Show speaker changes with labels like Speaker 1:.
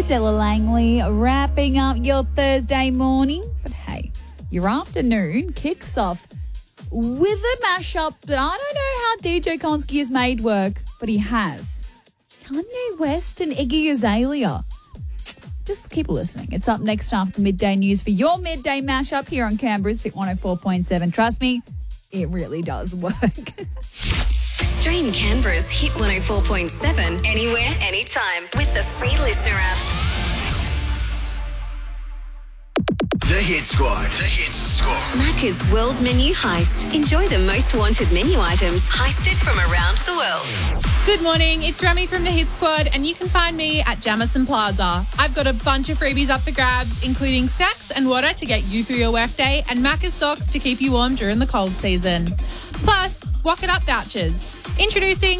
Speaker 1: It's Ella Langley wrapping up your Thursday morning. But hey, your afternoon kicks off with a mashup that I don't know how DJ Konski has made work, but he has. Kanye West and Iggy Azalea. Just keep listening. It's up next after the midday news for your midday mashup here on Canberra's Hit 104.7. Trust me, it really does work.
Speaker 2: Stream Canberra's Hit 104.7 anywhere, anytime with the free Listener app.
Speaker 3: The Hit Squad. The Hit Squad.
Speaker 2: Macca's World Menu Heist. Enjoy the most wanted menu items heisted from around the world.
Speaker 4: Good morning, it's Remy from the Hit Squad, and you can find me at Jamison Plaza. I've got a bunch of freebies up for grabs, including snacks and water to get you through your workday, and Macca's socks to keep you warm during the cold season. Plus, Walk It Up vouchers. Introducing